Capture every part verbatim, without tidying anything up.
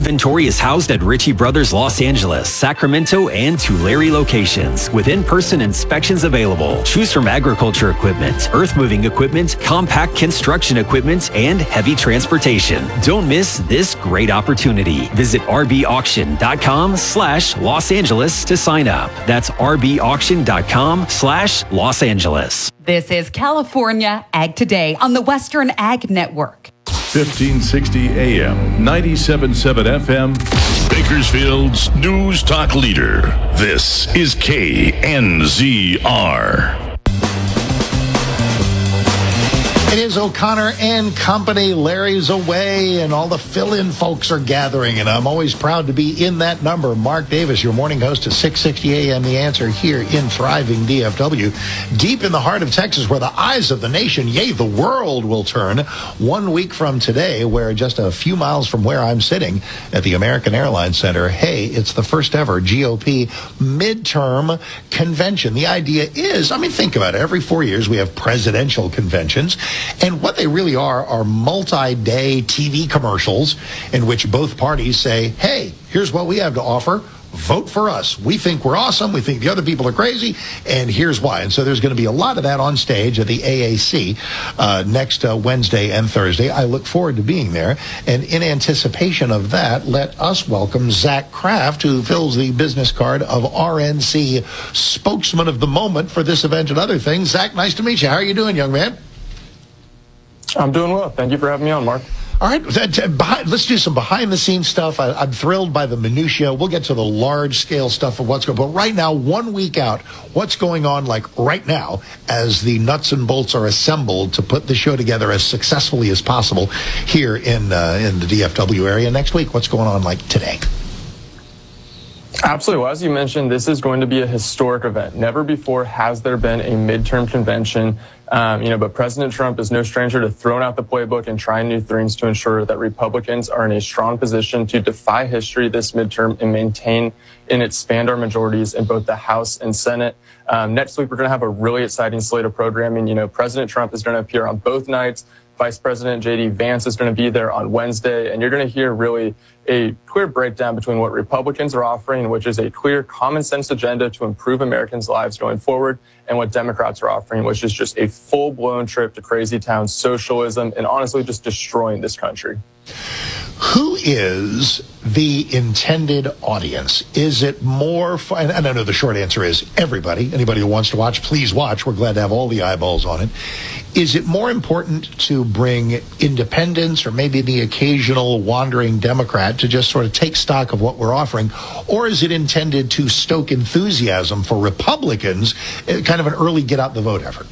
inventory is housed at Ritchie Brothers Los Angeles, Sacramento, and Tulare locations, with in-person inspections available. Choose from agriculture equipment, earth-moving equipment, compact construction equipment, and heavy transportation. Don't miss this great opportunity. Visit rbauction.com slash Los Angeles to sign up. That's rbauction.com slash Los Angeles. This is California Ag Today on the Western Ag Network. fifteen sixty A M, ninety-seven point seven F M. Bakersfield's News Talk leader. This is K N Z R. It is O'Connor and Company. Larry's away, and all the fill-in folks are gathering, and I'm always proud to be in that number. Mark Davis, your morning host at six sixty A M. The Answer here in thriving D F W, deep in the heart of Texas, where the eyes of the nation, yea, the world, will turn one week from today, where just a few miles from where I'm sitting at the American Airlines Center, hey, it's the first ever G O P midterm convention. The idea is, I mean, think about it. Every four years we have presidential conventions. And what they really are are multi-day T V commercials in which both parties say, hey, here's what we have to offer. Vote for us. We think we're awesome. We think the other people are crazy. And here's why. And so there's going to be a lot of that on stage at the A A C uh, next uh, Wednesday and Thursday. I look forward to being there. And in anticipation of that, let us welcome Zach Kraft, who fills the business card of R N C spokesman of the moment for this event and other things. Zach, nice to meet you. How are you doing, young man? I'm doing well. Thank you for having me on, Mark. All right, let's do some behind-the-scenes stuff. I, I'm thrilled by the minutia. We'll get to the large-scale stuff of what's going on. But right now, one week out, what's going on, like right now, as the nuts and bolts are assembled to put the show together as successfully as possible here in uh, in the D F W area next week? What's going on, like, today? Absolutely. Well, as you mentioned, this is going to be a historic event. Never before has there been a midterm convention. Um, you know, but President Trump is no stranger to throwing out the playbook and trying new things to ensure that Republicans are in a strong position to defy history this midterm and maintain and expand our majorities in both the House and Senate. Um, next week, we're going to have a really exciting slate of programming. You know, President Trump is going to appear on both nights. Vice President J D Vance is going to be there on Wednesday, and you're going to hear really a clear breakdown between what Republicans are offering, which is a clear common sense agenda to improve Americans' lives going forward, and what Democrats are offering, which is just a full-blown trip to crazy town socialism and honestly just destroying this country. Who is the intended audience? Is it more fun? And I know the short answer is everybody. Anybody who wants to watch, please watch. We're glad to have all the eyeballs on it. Is it more important to bring independents or maybe the occasional wandering Democrat to just sort of take stock of what we're offering? Or is it intended to stoke enthusiasm for Republicans, kind of an early get out the vote effort?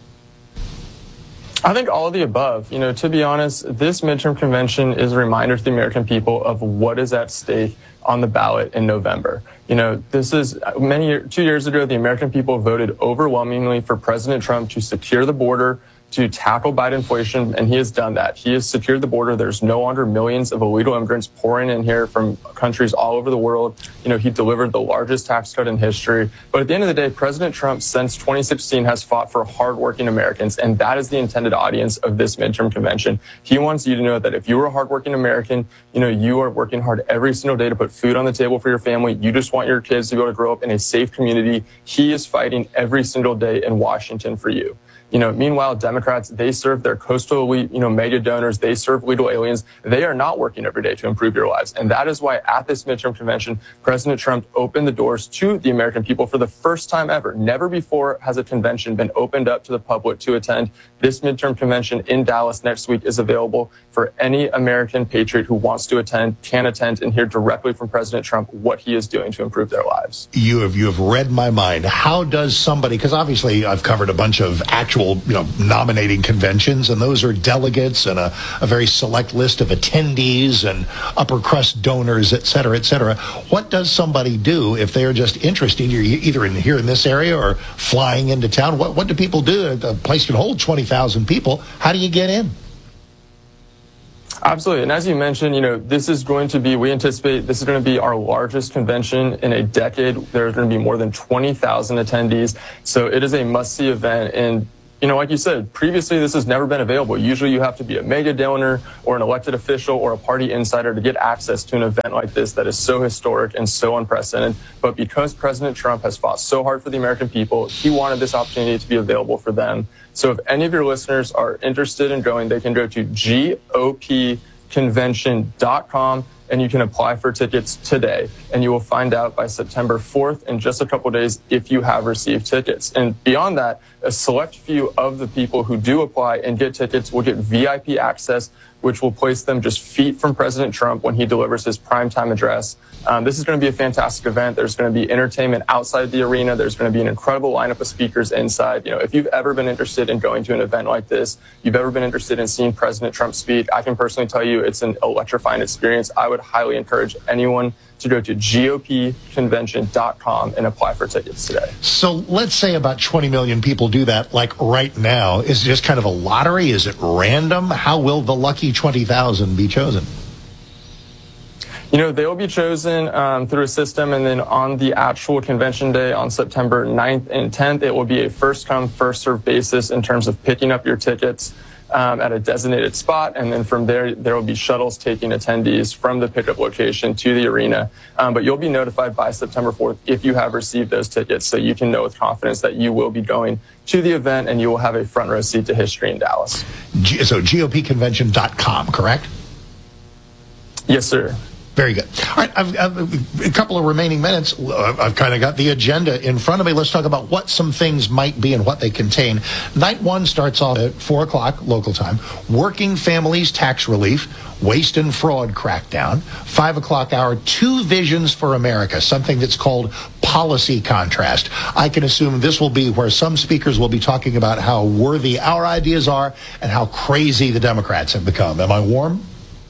I think all of the above. You know, to be honest, this midterm convention is a reminder to the American people of what is at stake on the ballot in November. You know, this is many, two years ago, the American people voted overwhelmingly for President Trump to secure the border, to tackle Biden inflation, and he has done that. He has secured the border. There's no longer millions of illegal immigrants pouring in here from countries all over the world. You know, he delivered the largest tax cut in history. But at the end of the day, President Trump, since twenty sixteen, has fought for hardworking Americans, and that is the intended audience of this midterm convention. He wants you to know that if you are a hardworking American, you know, you are working hard every single day to put food on the table for your family. You just want your kids to be able to grow up in a safe community. He is fighting every single day in Washington for you. You know, meanwhile, Democrats, they serve their coastal elite, you know, mega donors. They serve illegal aliens. They are not working every day to improve your lives. And that is why at this midterm convention, President Trump opened the doors to the American people for the first time ever. Never before has a convention been opened up to the public to attend. This midterm convention in Dallas next week is available for any American patriot who wants to attend, can attend, and hear directly from President Trump what he is doing to improve their lives. You have, you have read my mind. How does somebody, because obviously I've covered a bunch of actual you know, nominating conventions, and those are delegates and a, a very select list of attendees and upper crust donors, et cetera, et cetera. What does somebody do if they are just interested, you're either in here in this area or flying into town? What, what do people do? The place can hold twenty thousand people. How do you get in? Absolutely. And as you mentioned, you know, this is going to be, we anticipate this is going to be our largest convention in a decade. There's going to be more than twenty thousand attendees. So it is a must-see event. And You know, like you said, previously this has never been available. Usually you have to be a mega donor or an elected official or a party insider to get access to an event like this that is so historic and so unprecedented. But because President Trump has fought so hard for the American people, he wanted this opportunity to be available for them. So if any of your listeners are interested in going, they can go to G O P convention dot com and you can apply for tickets today. And you will find out by September fourth in just a couple of days if you have received tickets. And beyond that, a select few of the people who do apply and get tickets will get V I P access, which will place them just feet from President Trump when he delivers his primetime address. Um, this is going to be a fantastic event. There's going to be entertainment outside the arena. There's going to be an incredible lineup of speakers inside. You know, if you've ever been interested in going to an event like this, you've ever been interested in seeing President Trump speak, I can personally tell you it's an electrifying experience. I would highly encourage anyone to go to G O P convention dot com and apply for tickets today. So let's say about twenty million people do that, like right now. Is it just kind of a lottery? Is it random? How will the lucky twenty thousand be chosen? You know, they will be chosen um, through a system, and then on the actual convention day on September ninth and tenth, it will be a first-come, first-served basis in terms of picking up your tickets um, at a designated spot, and then from there, there will be shuttles taking attendees from the pickup location to the arena. Um, but you'll be notified by September fourth if you have received those tickets, so you can know with confidence that you will be going to the event and you will have a front-row seat to history in Dallas. G- so G O P convention dot com, correct? Yes, sir. Very good. All right, I've, I've a couple of remaining minutes. I've, I've kind of got the agenda in front of me. Let's talk about what some things might be and what they contain. Night one starts off at four o'clock local time. Working families tax relief, waste and fraud crackdown. Five o'clock hour, two visions for America, something that's called policy contrast. I can assume this will be where some speakers will be talking about how worthy our ideas are and how crazy the Democrats have become. Am I warm?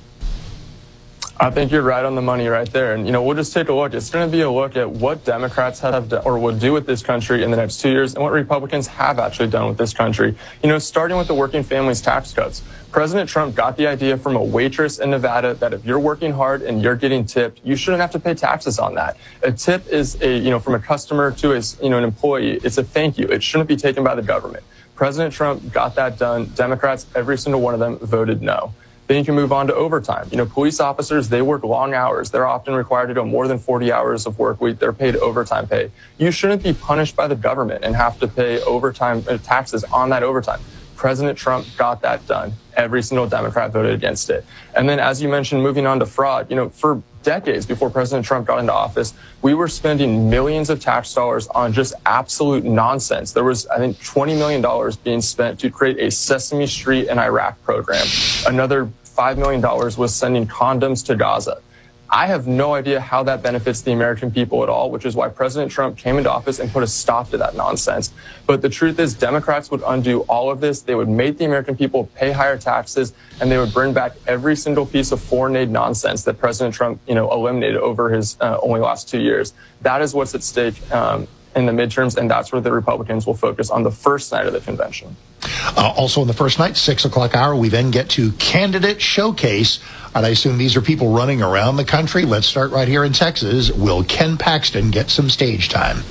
I think you're right on the money right there. And, you know, we'll just take a look. It's going to be a look at what Democrats have done or will do with this country in the next two years and what Republicans have actually done with this country. You know, starting with the working families tax cuts. President Trump got the idea from a waitress in Nevada that if you're working hard and you're getting tipped, you shouldn't have to pay taxes on that. A tip is a, you know, from a customer to a, you know, an employee. It's a thank you. It shouldn't be taken by the government. President Trump got that done. Democrats, every single one of them, voted no. Then you can move on to overtime. You know, police officers, they work long hours. They're often required to do more than forty hours of work week. They're paid overtime pay. You shouldn't be punished by the government and have to pay overtime uh, taxes on that overtime. President Trump got that done. Every single Democrat voted against it. And then, as you mentioned, moving on to fraud, you know, for decades before President Trump got into office, we were spending millions of tax dollars on just absolute nonsense. There was, I think, twenty million dollars being spent to create a Sesame Street in Iraq program. Another five million dollars was sending condoms to Gaza. I have no idea how that benefits the American people at all, which is why President Trump came into office and put a stop to that nonsense. But the truth is, Democrats would undo all of this. They would make the American people pay higher taxes, and they would bring back every single piece of foreign aid nonsense that President Trump, you know, eliminated over his uh, only last two years. That is what's at stake um, in the midterms, and that's where the Republicans will focus on the first night of the convention. Uh, also on the first night, six o'clock hour, we then get to Candidate Showcase. And I assume these are people running around the country. Let's start right here in Texas. Will Ken Paxton get some stage time?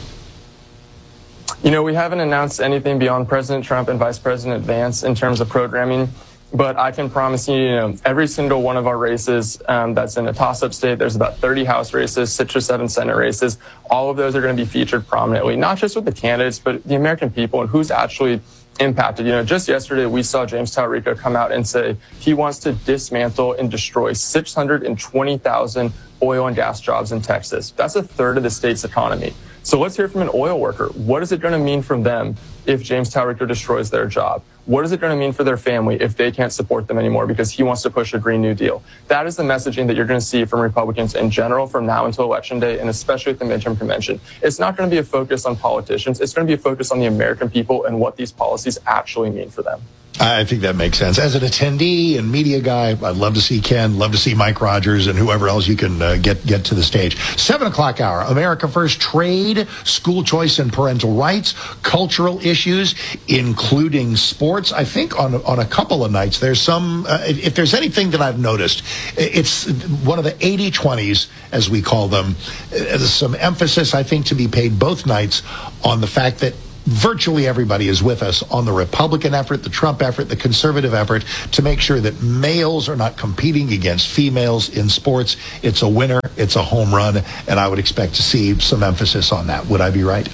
You know, we haven't announced anything beyond President Trump and Vice President Vance in terms of programming. But I can promise you, you know, every single one of our races um, that's in a toss-up state, there's about thirty House races, six or seven Senate races. All of those are going to be featured prominently, not just with the candidates, but the American people and who's actually impacted. You know, just yesterday, we saw James Talarico come out and say he wants to dismantle and destroy six hundred twenty thousand oil and gas jobs in Texas. That's a third of the state's economy. So let's hear from an oil worker. What is it going to mean from them if James Talarico destroys their job? What is it going to mean for their family if they can't support them anymore because he wants to push a Green New Deal? That is the messaging that you're going to see from Republicans in general from now until Election Day, and especially at the midterm convention. It's not going to be a focus on politicians. It's going to be a focus on the American people and what these policies actually mean for them. I think that makes sense. As an attendee and media guy, I'd love to see Ken, love to see Mike Rogers and whoever else you can uh, get get to the stage. Seven o'clock hour, America First, trade, school choice and parental rights, cultural issues, including sports. I think on, on a couple of nights, there's some, uh, if, if there's anything that I've noticed, it's one of the eighty twenties, as we call them. There's some emphasis, I think, to be paid both nights on the fact that virtually everybody is with us on the Republican effort, the Trump effort, the conservative effort to make sure that males are not competing against females in sports. It's a winner. It's a home run. And I would expect to see some emphasis on that. Would I be right?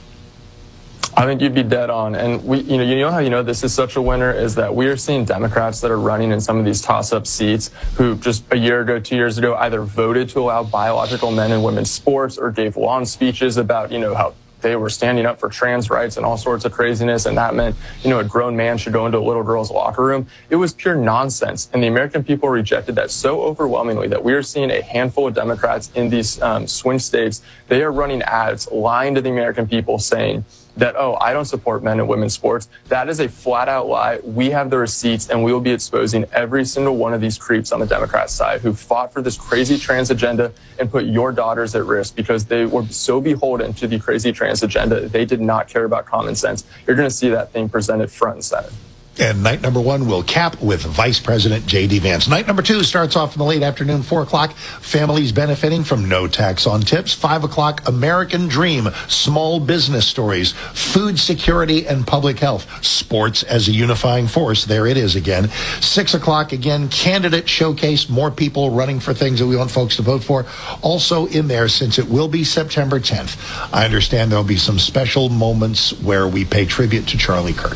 I think you'd be dead on. And we, you know, you know how you know this is such a winner is that we are seeing Democrats that are running in some of these toss-up seats who just a year ago, two years ago, either voted to allow biological men and women's sports or gave long speeches about, you know, how they were standing up for trans rights and all sorts of craziness, and that meant, you know, a grown man should go into a little girl's locker room. It was pure nonsense, and the American people rejected that so overwhelmingly that we are seeing a handful of Democrats in these um, swing states. They are running ads, lying to the American people, saying that, oh, I don't support men and women's sports. That is a flat-out lie. We have the receipts, and we will be exposing every single one of these creeps on the Democrat side who fought for this crazy trans agenda and put your daughters at risk because they were so beholden to the crazy trans agenda. They did not care about common sense. You're going to see that thing presented front and center. And night number one will cap with Vice President J D. Vance. Night number two starts off in the late afternoon, four o'clock. Families benefiting from no tax on tips. five o'clock, American Dream, small business stories, food security and public health, sports as a unifying force. There it is again. six o'clock, again, candidate showcase, more people running for things that we want folks to vote for. Also in there, since it will be September tenth, I understand there'll be some special moments where we pay tribute to Charlie Kirk.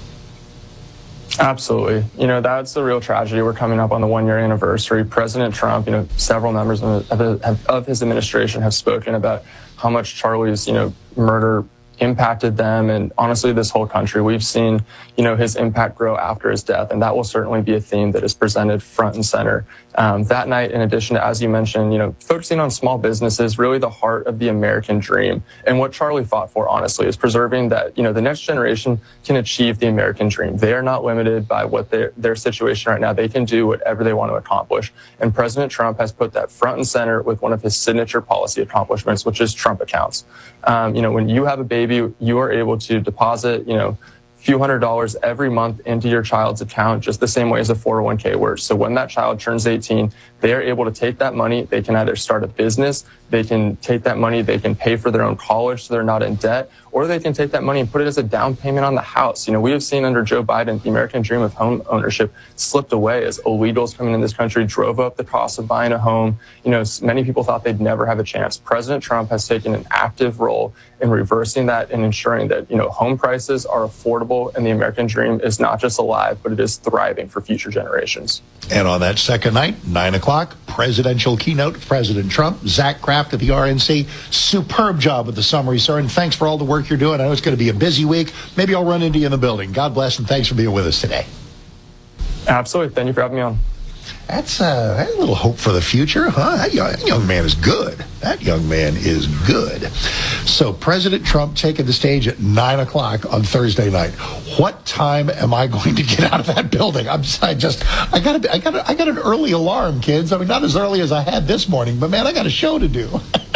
Absolutely. You know, that's the real tragedy. We're coming up on the one-year anniversary. President Trump, you know, several members of, of, of his administration have spoken about how much Charlie's, you know, murder impacted them and honestly this whole country. We've seen, you know, his impact grow after his death, and that will certainly be a theme that is presented front and center. Um, that night, in addition to, as you mentioned, you know, focusing on small businesses, really the heart of the American dream. And what Charlie fought for, honestly, is preserving that, you know, the next generation can achieve the American dream. They are not limited by what their, their situation right now. They can do whatever they want to accomplish. And President Trump has put that front and center with one of his signature policy accomplishments, which is Trump accounts. Um, you know, when you have a baby, you are able to deposit, you know, few hundred dollars every month into your child's account, just the same way as a four oh one k works. So when that child turns eighteen, they are able to take that money. They can either start a business, they can take that money, they can pay for their own college so they're not in debt, or they can take that money and put it as a down payment on the house. You know, we have seen under Joe Biden, the American dream of home ownership slipped away as illegals coming in this country drove up the cost of buying a home. You know, many people thought they'd never have a chance. President Trump has taken an active role in reversing that and ensuring that, you know, home prices are affordable and the American dream is not just alive, but it is thriving for future generations. And on that second night, nine o'clock, presidential keynote, President Trump, Zach Kraft at the R N C. Superb job with the summary, sir, and thanks for all the work you're doing. I know it's going to be a busy week. Maybe I'll run into you in the building. God bless, and thanks for being with us today. Absolutely. Thank you for having me on. That's, uh, that's a little hope for the future, huh? That young, that young man is good. That young man is good. So President Trump taking the stage at nine o'clock on Thursday night. What time am I going to get out of that building? I'm I just, I got I got I got an early alarm, kids. I mean, not as early as I had this morning, but man, I got a show to do.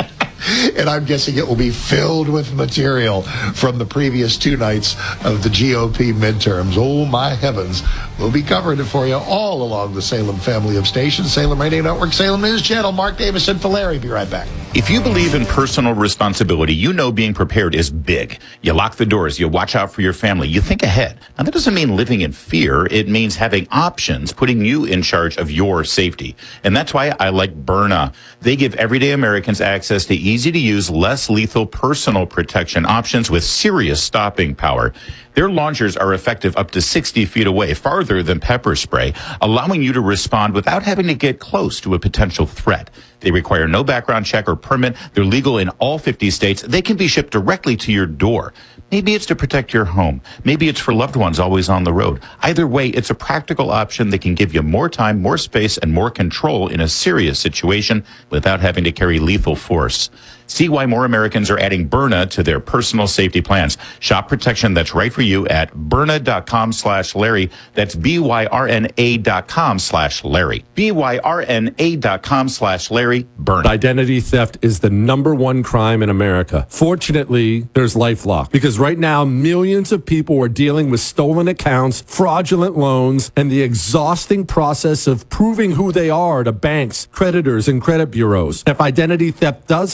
And I'm guessing it will be filled with material from the previous two nights of the G O P midterms. Oh, my heavens. We'll be covering it for you all along the Salem family of stations. Salem Radio Network, Salem News Channel. Mark Davis and Larry. Be right back. If you believe in personal responsibility, you know being prepared is big. You lock the doors. You watch out for your family. You think ahead. Now, that doesn't mean living in fear. It means having options, putting you in charge of your safety. And that's why I like Byrna. They give everyday Americans access to easy-to-use, less lethal personal protection options with serious stopping power. Their launchers are effective up to sixty feet away, farther than pepper spray, allowing you to respond without having to get close to a potential threat. They require no background check or permit. They're legal in all fifty states. They can be shipped directly to your door. Maybe it's to protect your home. Maybe it's for loved ones always on the road. Either way, it's a practical option that can give you more time, more space, and more control in a serious situation without having to carry lethal force. See why more Americans are adding Byrna to their personal safety plans. Shop protection that's right for you at Byrna.com slash Larry. That's B-Y-R-N-A dot com slash Larry. B-Y-R-N-A dot com slash Larry. Byrna. Identity theft is the number one crime in America. Fortunately, there's LifeLock, because right now millions of people are dealing with stolen accounts, fraudulent loans, and the exhausting process of proving who they are to banks, creditors, and credit bureaus. If identity theft does happen,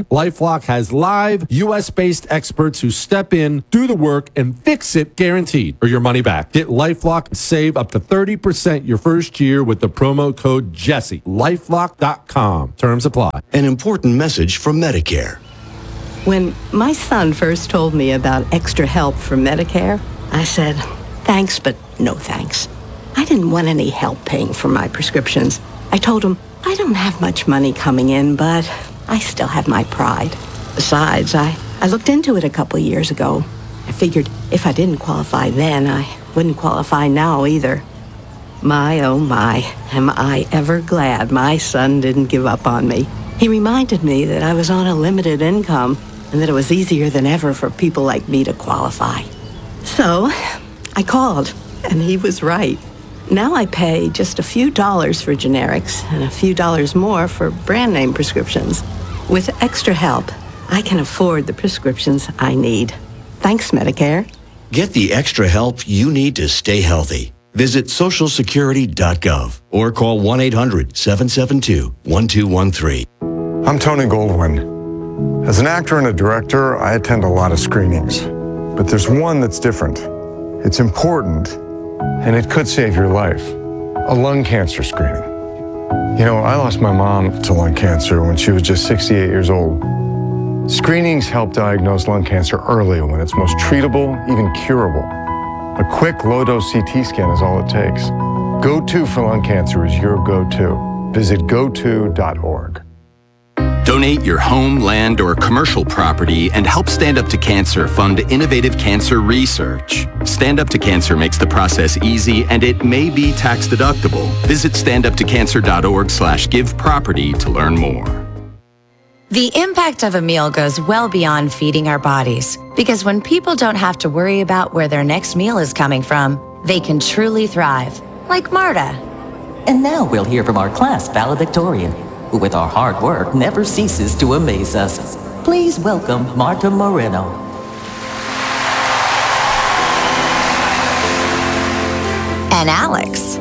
broken, LifeLock has live U S-based experts who step in, do the work, and fix it guaranteed, or your money back. Get LifeLock and save up to thirty percent your first year with the promo code Jesse. LifeLock dot com. Terms apply. An important message from Medicare. When my son first told me about extra help from Medicare, I said, thanks, but no thanks. I didn't want any help paying for my prescriptions. I told him, I don't have much money coming in, but I still have my pride. Besides, I, I looked into it a couple years ago. I figured if I didn't qualify then, I wouldn't qualify now either. My, oh my, am I ever glad my son didn't give up on me. He reminded me that I was on a limited income and that it was easier than ever for people like me to qualify. So, I called, and he was right. Now I pay just a few dollars for generics and a few dollars more for brand name prescriptions. With extra help, I can afford the prescriptions I need. Thanks, Medicare. Get the extra help you need to stay healthy. Visit social security dot gov or call one eight hundred seven seven two one two one three. I'm Tony Goldwyn. As an actor and a director, I attend a lot of screenings. But there's one that's different. It's important, and it could save your life. A lung cancer screening. You know, I lost my mom to lung cancer when she was just sixty-eight years old. Screenings help diagnose lung cancer early when it's most treatable, even curable. A quick low-dose C T scan is all it takes. Go to for lung cancer is your go-to. Visit go to dot org. Donate your home, land, or commercial property and help Stand Up to Cancer fund innovative cancer research. Stand Up to Cancer makes the process easy and it may be tax deductible. Visit stand up to cancer dot org slash give property to learn more. The impact of a meal goes well beyond feeding our bodies, because when people don't have to worry about where their next meal is coming from, they can truly thrive, like Marta. And now we'll hear from our class valedictorian, who with our hard work never ceases to amaze us. Please welcome Marta Moreno. And Alex.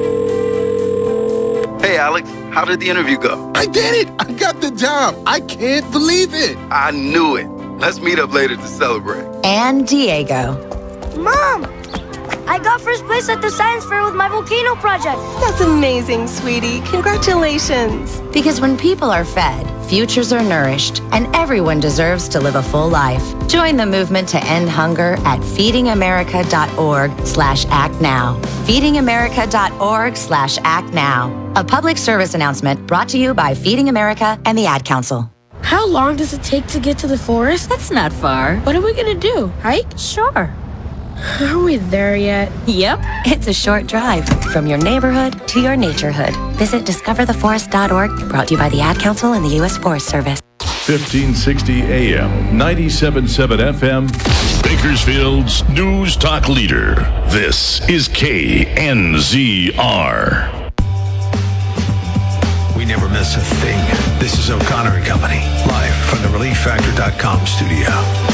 Hey, Alex, how did the interview go? I did it! I got the job! I can't believe it! I knew it. Let's meet up later to celebrate. And Diego. Mom! I got first place at the science fair with my volcano project. That's amazing, sweetie. Congratulations. Because when people are fed, futures are nourished, and everyone deserves to live a full life. Join the movement to end hunger at feeding america dot org slash act now. feeding america dot org slash act now. A public service announcement brought to you by Feeding America and the Ad Council. How long does it take to get to the forest? That's not far. What are we gonna do? Hike? Sure. Are we there yet? Yep. It's a short drive from your neighborhood to your naturehood. Visit discover the forest dot org, brought to you by the Ad Council and the U S Forest Service. fifteen sixty A M, ninety-seven point seven F M. Bakersfield's News Talk Leader. This is K N Z R. We never miss a thing. This is O'Connor and Company, live from the relief factor dot com studio.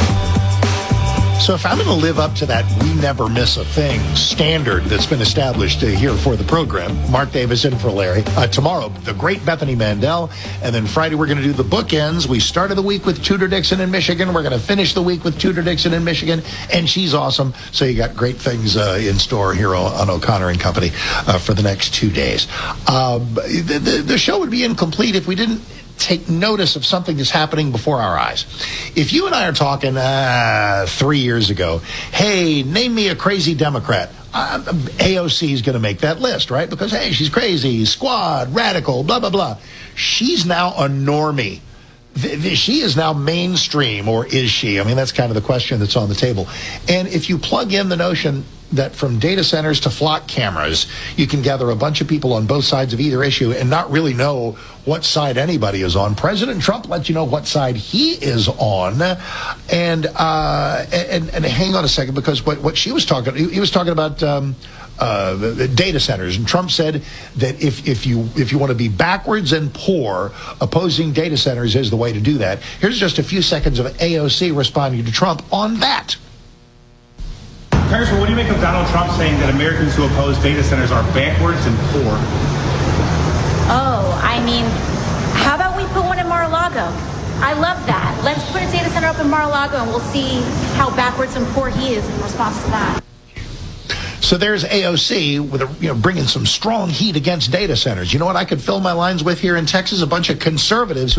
So if I'm going to live up to that we never miss a thing standard that's been established uh, here for the program, Mark Davis in for Larry. Uh, tomorrow, the great Bethany Mandel. And then Friday, we're going to do the bookends. We started the week with Tudor Dixon in Michigan. We're going to finish the week with Tudor Dixon in Michigan. And she's awesome. So you got great things uh, in store here on, on O'Connor and Company uh, for the next two days. Um, the, the, the show would be incomplete if we didn't take notice of something that's happening before our eyes. If you and I are talking uh, three years ago, hey, name me a crazy Democrat, uh, A O C is going to make that list, right? Because, hey, she's crazy, squad, radical, blah, blah, blah. She's now a normie. She is now mainstream, or is she? I mean, that's kind of the question that's on the table. And if you plug in the notion that from data centers to flock cameras, you can gather a bunch of people on both sides of either issue and not really know what side anybody is on. President Trump lets you know what side he is on. And uh, and, and hang on a second, because what, what she was talking, he was talking about um, uh, data centers. And Trump said that if, if you if you want to be backwards and poor, opposing data centers is the way to do that. Here's just a few seconds of A O C responding to Trump on that. Congressman, what do you make of Donald Trump saying that Americans who oppose data centers are backwards and poor? Oh, I mean, how about we put one in Mar-a-Lago? I love that. Let's put a data center up in Mar-a-Lago and we'll see how backwards and poor he is in response to that. So there's A O C with a, you know, bringing some strong heat against data centers. You know what I could fill my lines with here in Texas? A bunch of conservatives who